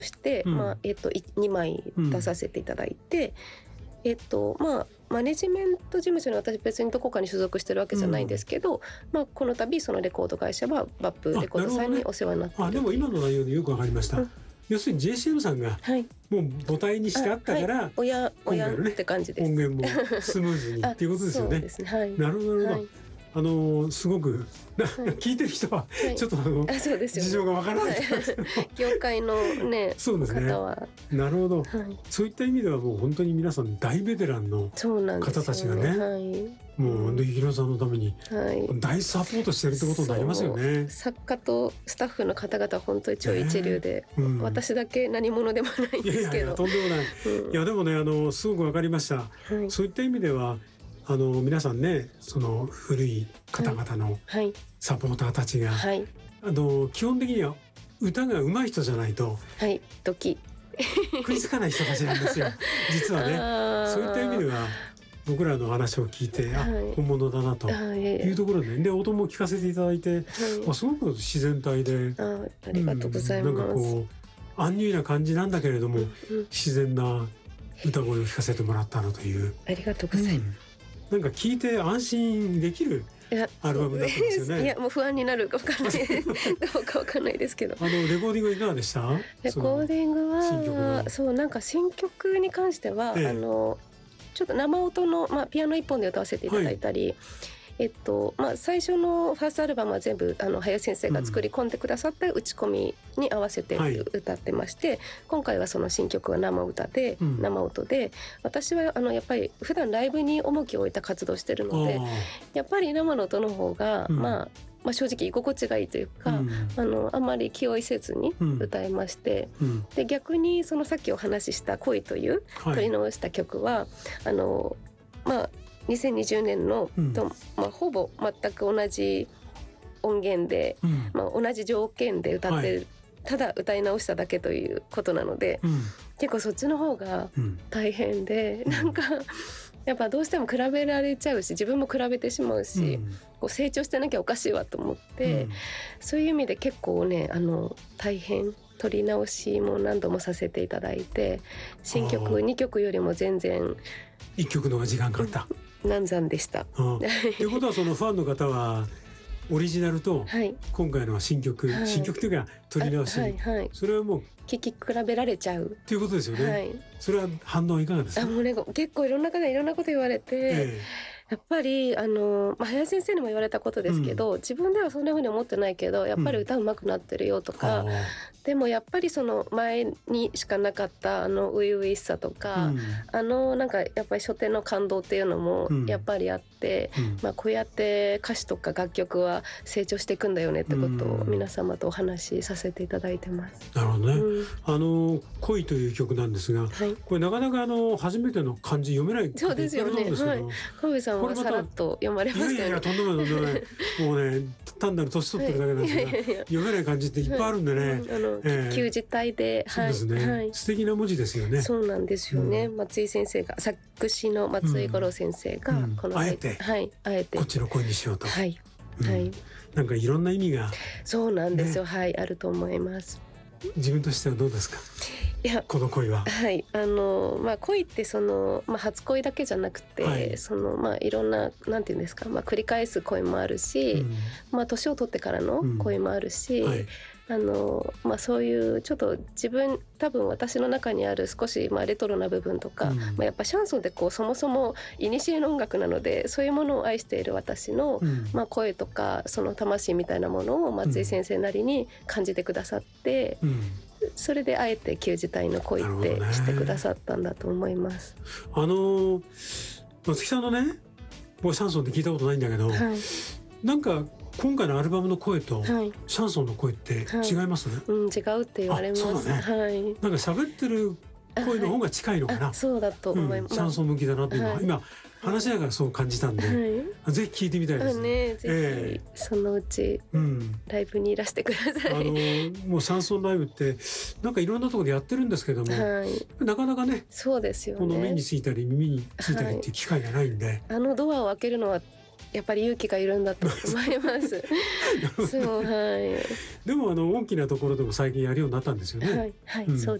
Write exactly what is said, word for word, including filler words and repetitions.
して、 うんまあえっと、にまい出させていただいて、うん、えっとまあ、マネジメント事務所に私別にどこかに所属してるわけじゃないんですけど、うん、まあ、この度そのレコード会社はバップレコードさんにお世話になっている。 あ、でも今の内容でよくわかりました、うん、要するに ジェーシーエム さんがもう母体にしてあったから、はい、 親親って感じです。 音源もスムーズにっていうことですよね。 そうですね、はい、 なるほどなるほど、はい、あのすごくはい、聞いてる人はちょっとあの、はい、 あ、ね、 事情がわからない、はい、 業界のねそうですね、 方はなるほど、 はい、 そういった意味ではもう本当に皆さん大ベテランの方たちがね、はい、もう幸宏さんのために大サポートしてるってことになりますよね、はい、 作家とスタッフの方々は本当に超一流で、ね、うん、私だけ何者でもないんですけど、いやいやいやとんでもない、うん、いやでもねあのすごくわかりました、はい、そういった意味ではあの皆さんねその古い方々のサポーターたちが、はいはい、あの基本的には歌が上手い人じゃないと、はい、ドキ食いつかない人たちなんですよ実はね。そういった意味では僕らの話を聞いて、はい、あ本物だなというところで、で音も聞かせていただいて、はい、あすごく自然体であ, ありがとうございます、 うん、なんかこうアンニュイな感じなんだけれども、うん、自然な歌声を聞かせてもらったなという。 ありがとうございます、 うん、なんか聞いて安心できるアルバムだったんですよね。 いやもう不安になるか分かんないどうか分かんないですけど、 あのレコーディングいかがでした？ レコーディングはそうなんか新曲に関しては、ええ、あのちょっと生音の、まあ、ピアノ一本で歌わせていただいたり、はい、えっとまあ、最初のファーストアルバムは全部あの林先生が作り込んでくださった打ち込みに合わせて歌ってまして、はい、今回はその新曲は生歌で、うん、生音で、私はあのやっぱり普段ライブに重きを置いた活動してるので、やっぱり生の音の方が、うん、まあまあ、正直居心地がいいというか、うん、あのあんまり気負いせずに歌いまして、うん、で逆にそのさっきお話しした恋という取り直した曲は、はい、あのまあにせんにじゅうねんの、うんとまあ、ほぼ全く同じ音源で、うんまあ、同じ条件で歌ってる、はい、ただ歌い直しただけということなので、うん、結構そっちの方が大変で、うん、なんかやっぱどうしても比べられちゃうし自分も比べてしまうし、うん、こう成長してなきゃおかしいわと思って、うん、そういう意味で結構ねあの大変撮り直しも何度もさせていただいて、新曲にきょくよりも全然いっきょくの方が時間かかった難産でした。 ということはそのファンの方はオリジナルと今回の新曲、はい、新曲というか撮り直し、はいはい、それはもう聴き比べられちゃうということですよね、はい、それは反応いかがですか？ あもう、ね、結構いろんな方いろんなこと言われて、ええ、やっぱりあの、まあ、林先生にも言われたことですけど、うん、自分ではそんな風に思ってないけどやっぱり歌うまくなってるよとか、うん、でもやっぱりその前にしかなかったあの初々しさとか、うん、あのなんかやっぱり初手の感動っていうのもやっぱりあって、うんまあ、こうやって歌詞とか楽曲は成長していくんだよねってことを皆様とお話しさせていただいてます。 なるほどね、うん、あの恋という曲なんですが、はい、これなかなかあの初めての漢字読めないそうですよね、はい、川辺さんはさらっと読まれましたよね。 いやいやとんでもないとんでもないもうね単なる年取ってるだけなんですが、はい、いやいやいや読めない漢字っていっぱいあるんでね、はいうんあのえー、 旧字体で、 そうですね、はい、素敵な文字ですよね。 そうなんですよね、うん、松井先生が作詞の松井五郎先生がこの、 うん、あえて、 はい、あえてこっちの恋にしようと、 はいうんはい、なんかいろんな意味がそうなんですよ、ね、はいあると思います。 自分としてはどうですか？いやこの恋は、 はいあのまあ、恋ってその、まあ、初恋だけじゃなくて、はいそのまあ、いろんななんていうんですか、まあ、繰り返す恋もあるし、うんまあ、年を取ってからの恋もあるし、うんはいあのまあ、そういうちょっと自分多分私の中にある少し、まあ、レトロな部分とか、うんまあ、やっぱシャンソンってこうそもそも古の音楽なのでそういうものを愛している私の、うんまあ、声とかその魂みたいなものを松井先生なりに感じてくださって、うんそれであえて旧字体の恋ってしてくださったんだと思います。 あの松木さんのね僕シャンソンって聞いたことないんだけど、はい、なんか今回のアルバムの声とシャンソンの声って違いますね、 はいうん、違うって言われます。 そうだね、はい、なんか喋ってる声の方が近いのかな。 そうだと思います、 うん、シャンソン向きだなって今、はい、今話しながらそう感じたんで、はい、ぜひ聞いてみたいですね。 ねぜひ、えー、そのうち、うん、ライブにいらしてください。 あのもうシャンソンライブってなんかいろんなところでやってるんですけども、はい、なかなかねそうですよねこの目についたり耳についたりっていう機会がないんで、 はい、あのドアを開けるのはやっぱり勇気がいるんだと思いますそう、はい、 でもあの大きなところでも最近やるようになったんですよね。 はい、はい、 うん、 そう